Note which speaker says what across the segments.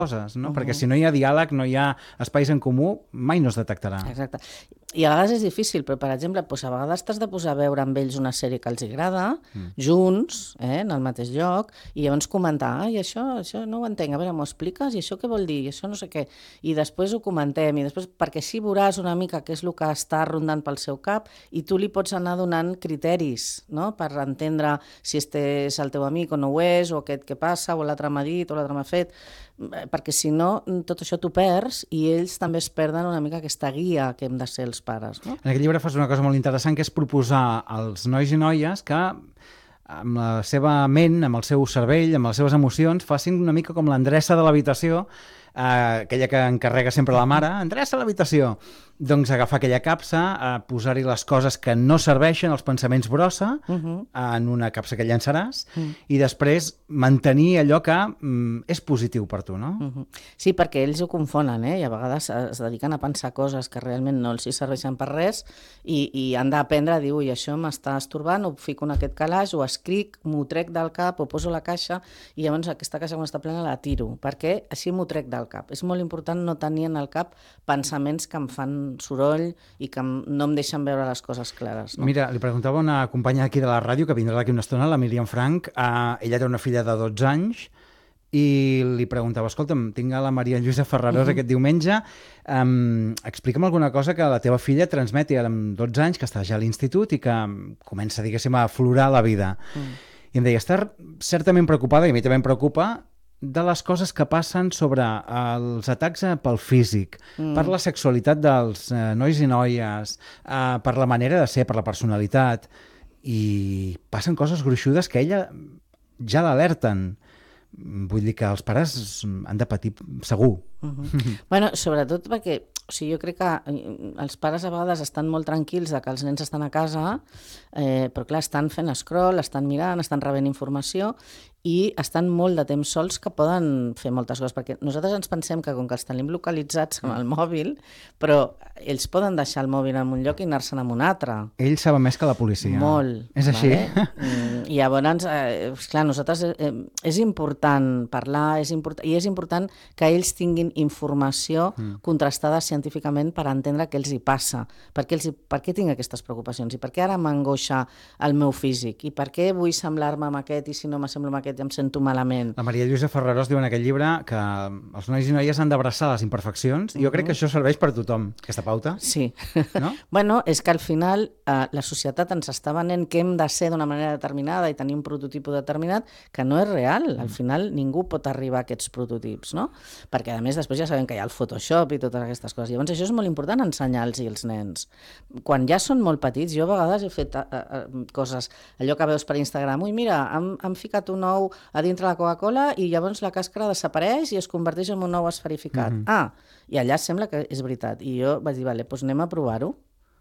Speaker 1: coses, no? Perquè si no hi ha diàleg, no hi ha espais en comú, mai no es detectarà.
Speaker 2: Exacte. I a vegades és difícil, però, per exemple, doncs a vegades t'has de posar a veure amb ells una sèrie que els agrada, junts, en el mateix lloc, i llavors comentar, ai, això no ho entenc, a veure, m'ho expliques? I això què vol dir? I això no sé què. I després ho comentem, i després, perquè així veuràs una mica què és el que està rondant pel seu cap, i tu li pots anar donant criteris, no?, per entendre si este és el teu amic o no ho és, o aquest què passa, o l'altre m'ha dit, o l'altre m'ha fet, perquè si no, tot això t'ho perds i ells també es perden una mica aquesta guia que hem de ser els pares, no?
Speaker 1: En aquest llibre fas una cosa molt interessant, que és proposar als nois i noies que amb la seva ment, amb el seu cervell, amb les seves emocions, facin una mica com l'endreça de l'habitació, aquella que encarrega sempre la mare, endreça l'habitació. Doncs agafar aquella capsa, posar-hi les coses que no serveixen, els pensaments brossa, en una capsa que llançaràs, i després mantenir allò que és positiu per tu, no?
Speaker 2: Sí, perquè ells ho confonen, i a vegades es dediquen a pensar coses que realment no els hi serveixen per res i han d'aprendre a dir, ui, això m'està estorbant, ho fico en aquest calaix, ho escric, m'ho trec del cap, ho poso a la caixa, i llavors aquesta caixa quan està plena la tiro, perquè així m'ho trec del cap. És molt important no tenir en el cap pensaments que em fan soroll i que no em deixen veure les coses clares. No?
Speaker 1: Mira, li preguntava a una companya aquí de la ràdio, que vindrà d'aquí una estona, la Míriam Frank, ella té una filla de 12 anys, i li preguntava, escolta'm, tinc a la Maria Lluïsa Ferrarós aquest diumenge, explica'm alguna cosa que la teva filla transmeti ara amb 12 anys, que està ja a l'institut i que comença, diguéssim, a aflorar la vida. I em deia, està certament preocupada, i a mi també em preocupa, de les coses que passen sobre els atacs pel físic, per la sexualitat dels nois i noies, per la manera de ser, per la personalitat, i passen coses gruixudes que ella ja l'alerten. Vull dir que els pares han de patir segur.
Speaker 2: Bueno, sobretot perquè jo crec que els pares a vegades estan molt tranquils de que els nens estan a casa, però clar, estan fent scroll, estan mirant, estan rebent informació i estan molt de temps sols que poden fer moltes coses, perquè nosaltres ens pensem que com que els tenim localitzats amb el mòbil, però ells poden deixar el mòbil en un lloc i anar-se'n en un altre.
Speaker 1: Ells saben més que la policia.
Speaker 2: Molt.
Speaker 1: És així?
Speaker 2: I llavors, clar, nosaltres és important parlar, i és important que ells tinguin informació contrastada científicament per entendre què els hi passa, per què tinc aquestes preocupacions i per què ara m'angoixa el meu físic i per què vull semblar-me amb aquest i si no m'assemblo amb aquest ja em sento malament.
Speaker 1: La Maria Lluïsa Ferrarós diu en aquest llibre que els nois i noies han d'abraçar les imperfeccions i jo crec que això serveix per tothom, aquesta pauta.
Speaker 2: Sí.
Speaker 1: No?
Speaker 2: Bueno, és que al final la societat ens està venent que hem de ser d'una manera determinada i tenir un prototip determinat que no és real. Al final ningú pot arribar a aquests prototips, no? Perquè a més després ja sabem que hi ha el Photoshop i totes aquestes coses. Llavors això és molt important ensenyar-los als nens. Quan ja són molt petits, jo a vegades he fet coses, allò que veus per Instagram, ui mira, han ficat un ou a dintre la Coca-Cola i llavors la càscara desapareix i es converteix en un ou esferificat. I allà sembla que és veritat. I jo vaig dir, vale, doncs anem a provar-ho.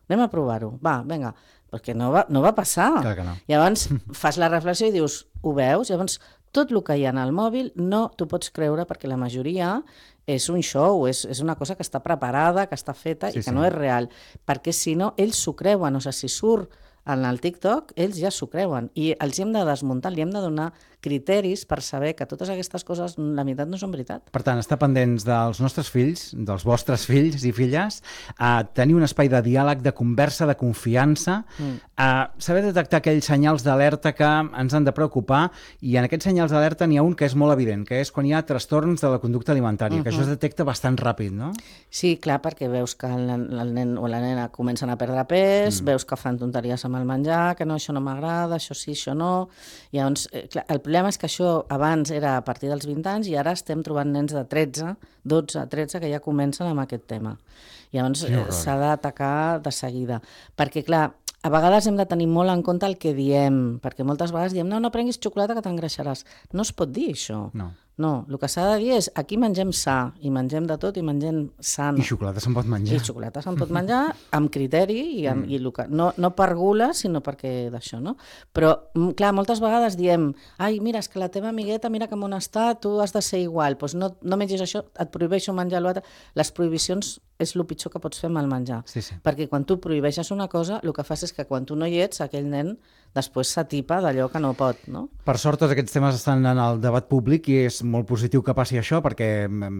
Speaker 2: Va, vinga. Perquè no va passar.
Speaker 1: Clar que no.
Speaker 2: Llavors fas la reflexió i dius, ho veus? Llavors tot el que hi ha en el mòbil no t'ho pots creure perquè la majoria és un show, és una cosa que està preparada, que està feta i que no és real. Perquè si no, ells s'ho creuen. O sigui, si surt en el TikTok, ells ja s'ho creuen i els hem de desmuntar, li hem de donar criteris per saber que totes aquestes coses la meitat no són veritat.
Speaker 1: Per tant, estar pendents dels nostres fills, dels vostres fills i filles, tenir un espai de diàleg, de conversa, de confiança, saber detectar aquells senyals d'alerta que ens han de preocupar, i en aquests senyals d'alerta n'hi ha un que és molt evident, que és quan hi ha trastorns de la conducta alimentària, que això es detecta bastant ràpid, no?
Speaker 2: Sí, clar, perquè veus que el nen o la nena comencen a perdre pes, veus que fan tonteries amb el menjar, que no, això no m'agrada, això sí, això no. Llavors, clar, el problema és que això abans era a partir dels 20 anys i ara estem trobant nens de 13, 12, 13 que ja comencen amb aquest tema. Llavors s'ha d'atacar de seguida. Perquè, clar, a vegades hem de tenir molt en compte el que diem, perquè moltes vegades diem no prenguis xocolata que t'engreixaràs. No es pot dir això. No, el que s'ha de dir és aquí mengem sa, i mengem de tot i mengem sant.
Speaker 1: I xocolata se'n pot menjar.
Speaker 2: I xocolata se'n pot menjar amb criteri i no per gula, sinó perquè d'això, no? Però, clar, moltes vegades diem ai, mira, és que la teva amigueta, mira que món està, tu has de ser igual, doncs no mengis això, et prohibeixo menjar l'altre. Les prohibicions és el pitjor que pots fer amb el menjar.
Speaker 1: Sí, sí.
Speaker 2: Perquè quan tu prohibeixes una cosa, el que fas és que quan tu no hi ets, aquell nen després s'atipa d'allò que no pot, no?
Speaker 1: Per sort, tots aquests temes estan en el debat públic i és molt positiu que passi això, perquè